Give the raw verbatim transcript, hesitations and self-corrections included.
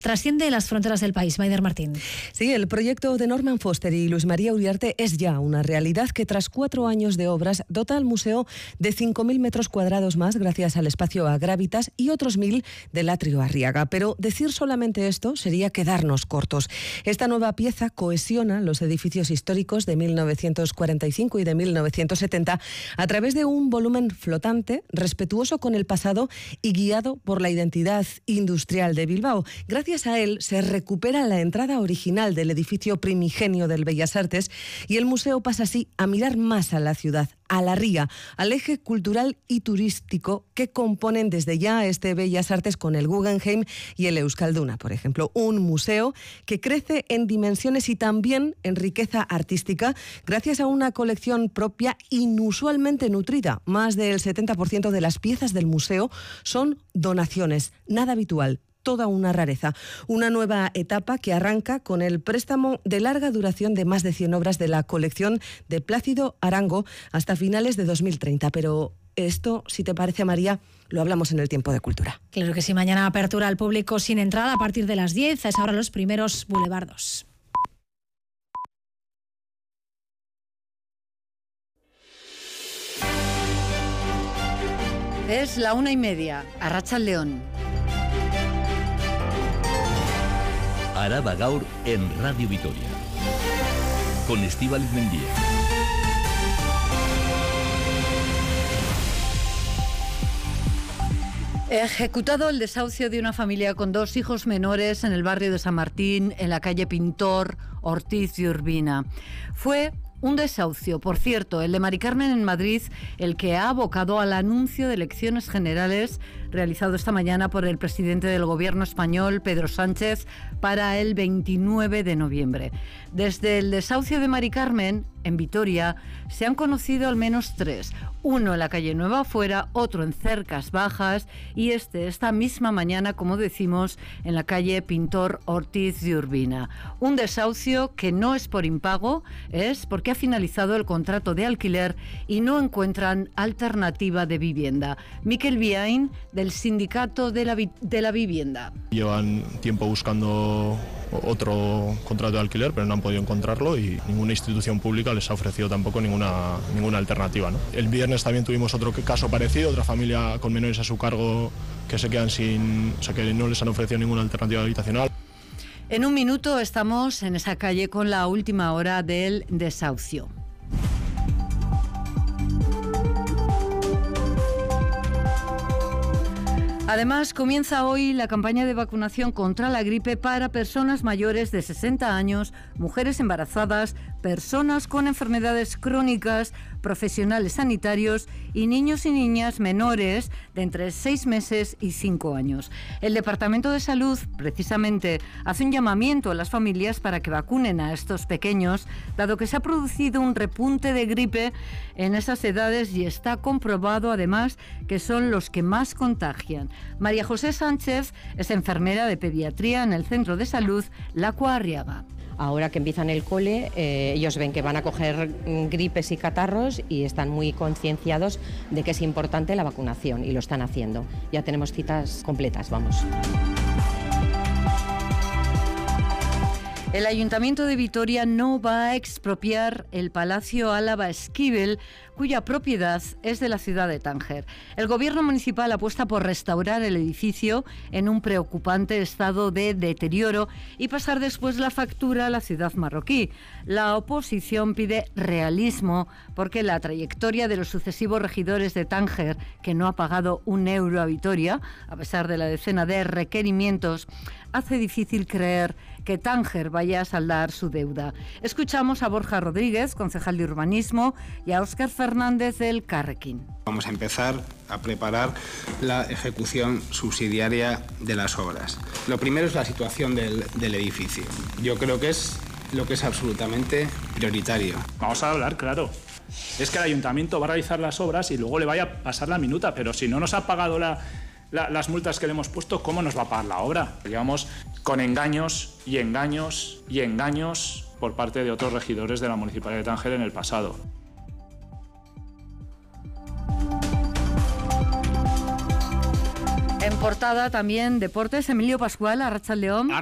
trasciende las fronteras del país. Maider Martín. Sí, el proyecto de Norman Foster y Luis María Uriarte es ya una realidad que tras cuatro años de obras dota al museo de cinco mil metros cuadrados más gracias al espacio Agrávitas y otros mil del atrio Arriaga. Pero decir solamente esto sería quedarnos cortos. Esta nueva pieza cohesiona los edificios históricos de mil novecientos cuarenta y cinco y de mil novecientos setenta a través de un volumen flotante, respetuoso con el pasado y guiado por la identidad industrial de Bilbao. Gracias Gracias a él se recupera la entrada original del edificio primigenio del Bellas Artes y el museo pasa así a mirar más a la ciudad, a la ría, al eje cultural y turístico que componen desde ya este Bellas Artes con el Guggenheim y el Euskalduna, por ejemplo. Un museo que crece en dimensiones y también en riqueza artística gracias a una colección propia inusualmente nutrida. Más del setenta por ciento de las piezas del museo son donaciones, nada habitual. Toda una rareza. Una nueva etapa que arranca con el préstamo de larga duración de más de cien obras de la colección de Plácido Arango hasta finales de dos mil treinta. Pero esto, si te parece, María, lo hablamos en el Tiempo de Cultura. Claro que sí, mañana apertura al público sin entrada a partir de las diez. Es ahora los primeros bulevardos. Es la una y media. Arratsaldeon. Araba Gaur en Radio Vitoria con Estíbaliz Mendía. Ejecutado el desahucio de una familia con dos hijos menores en el barrio de San Martín, en la calle Pintor, Ortiz y Urbina. Fue un desahucio, por cierto, el de Mari Carmen en Madrid, el que ha abocado al anuncio de elecciones generales realizado esta mañana por el presidente del gobierno español, Pedro Sánchez, para el veintinueve de noviembre. Desde el desahucio de Mari Carmen, en Vitoria, se han conocido al menos tres. Uno en la calle Nueva Afuera, otro en Cercas Bajas y este, esta misma mañana, como decimos, en la calle Pintor Ortiz de Urbina. Un desahucio que no es por impago, es porque ha finalizado el contrato de alquiler y no encuentran alternativa de vivienda. Miquel Biain, del Sindicato de la, de la Vivienda. Llevan tiempo buscando otro contrato de alquiler, pero no han podido encontrarlo y ninguna institución pública les ha ofrecido tampoco ninguna, ninguna alternativa, ¿no? El viernes también tuvimos otro caso parecido, otra familia con menores a su cargo que se quedan sin, o sea, que no les han ofrecido ninguna alternativa habitacional. En un minuto estamos en esa calle con la última hora del desahucio. Además, comienza hoy la campaña de vacunación contra la gripe para personas mayores de sesenta años, mujeres embarazadas, personas con enfermedades crónicas, profesionales sanitarios y niños y niñas menores de entre seis meses y cinco años. El Departamento de Salud, precisamente, hace un llamamiento a las familias para que vacunen a estos pequeños, dado que se ha producido un repunte de gripe en esas edades y está comprobado, además, que son los que más contagian. María José Sánchez es enfermera de pediatría en el Centro de Salud Lacua Arriaga. Ahora que empiezan el cole, eh, ellos ven que van a coger gripes y catarros y están muy concienciados de que es importante la vacunación y lo están haciendo. Ya tenemos citas completas, vamos. El Ayuntamiento de Vitoria no va a expropiar el Palacio Álava Esquivel, cuya propiedad es de la ciudad de Tánger. El gobierno municipal apuesta por restaurar el edificio en un preocupante estado de deterioro y pasar después la factura a la ciudad marroquí. La oposición pide realismo porque la trayectoria de los sucesivos regidores de Tánger, que no ha pagado un euro a Vitoria, a pesar de la decena de requerimientos, hace difícil creer que Tánger vaya a saldar su deuda. Escuchamos a Borja Rodríguez, concejal de Urbanismo, y a Óscar Fernández del Carrequín. Vamos a empezar a preparar la ejecución subsidiaria de las obras. Lo primero es la situación del, del edificio. Yo creo que es lo que es absolutamente prioritario. Vamos a hablar, claro. Es que el ayuntamiento va a realizar las obras y luego le vaya a pasar la minuta, pero si no nos ha pagado la... La, las multas que le hemos puesto, ¿cómo nos va a pagar la obra? Llevamos con engaños y engaños y engaños por parte de otros regidores de la Municipalidad de Tánger en el pasado. En portada también deportes. Emilio Pascual, Arratsaldeón.